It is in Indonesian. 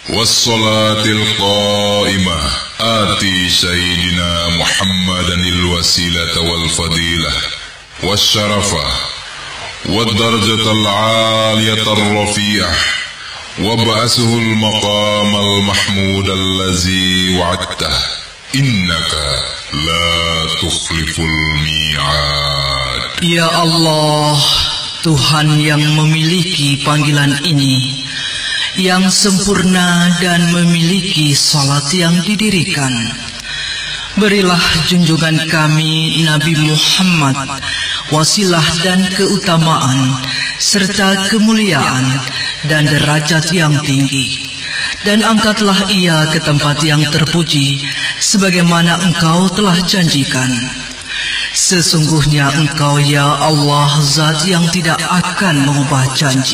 والصلاة القائمة آتي سيدنا محمدا الوسيلة والفضيلة والشرفة والدرجة العالية الرفيعة وابعثه المقام المحمود الذي وعدته إنك لا تخلف الميعاد. Ya Allah, Tuhan yang memiliki panggilan ini, yang sempurna dan memiliki salat yang didirikan, berilah junjungan kami Nabi Muhammad wasilah dan keutamaan serta kemuliaan dan derajat yang tinggi, dan angkatlah ia ke tempat yang terpuji sebagaimana Engkau telah janjikan. Sesungguhnya Engkau ya Allah zat yang tidak akan mengubah janji.